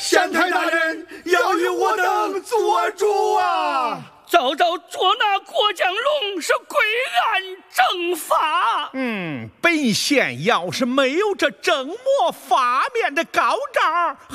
县太大人要与我等做主啊！ 早早捉拿郭江龙，是归案正法。 本县要是没有这正模法面的高招，